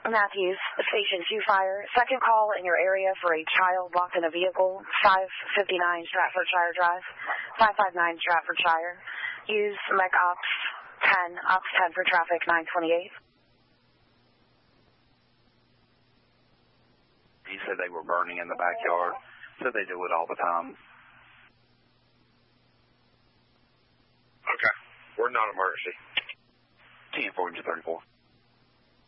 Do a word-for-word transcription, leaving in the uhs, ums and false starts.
Matthews, Station two Fire. Second call in your area for a child locked in a vehicle, five fifty-nine Stratfordshire Drive, five five nine Stratfordshire. Use Mech Ops ten, Ops ten for traffic, nine twenty-eight. He said they were burning in the backyard. Said they do it all the time. Okay. We're not emergency. ten four thirty-four.